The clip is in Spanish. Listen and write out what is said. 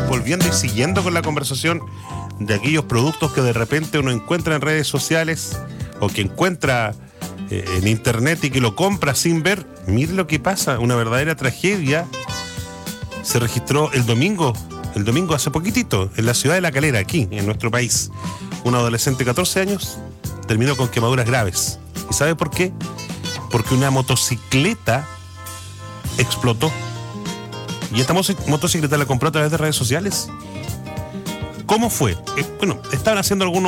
volviendo y siguiendo con la conversación de aquellos productos que de repente uno encuentra en redes sociales o que encuentra en internet y que lo compra sin ver. Mire lo que pasa, una verdadera tragedia se registró el domingo hace poquitito, en la ciudad de La Calera, aquí, en nuestro país. Un adolescente de 14 años terminó con quemaduras graves. ¿Y sabe por qué? Porque una motocicleta explotó. Y esta motocicleta la compró a través de redes sociales. ¿Cómo fue? Estaban haciendo algunos